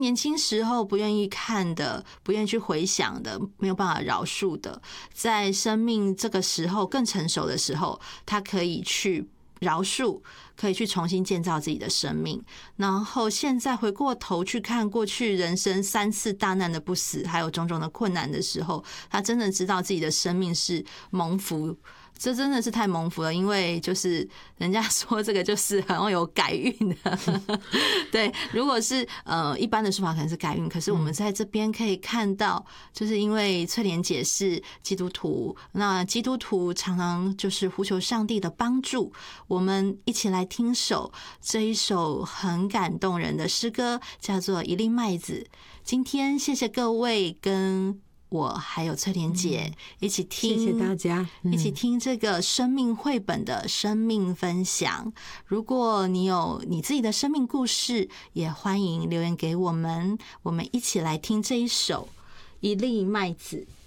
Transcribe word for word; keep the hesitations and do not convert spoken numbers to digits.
年轻时候不愿意看的，不愿意去回想的，没有办法饶恕的，在生命这个时候更成熟的时候，他可以去饶恕，可以去重新建造自己的生命。然后现在回过头去看过去人生三次大难的不死，还有种种的困难的时候，他真的知道自己的生命是蒙福。这真的是太蒙福了，因为就是人家说这个就是很有改运的，对。如果是呃一般的说法可能是改运，可是我们在这边可以看到，就是因为翠莲姐是基督徒，那基督徒常常就是呼求上帝的帮助。我们一起来听首这一首很感动人的诗歌，叫做《一粒麦子》。今天谢谢各位跟我还有翠莲姐一起听， 谢谢大家， 一起听这个生命绘本的生命分享。如果你有你自己的生命故事，也欢迎留言给我们，我们一起来听这一首《一粒麦子》。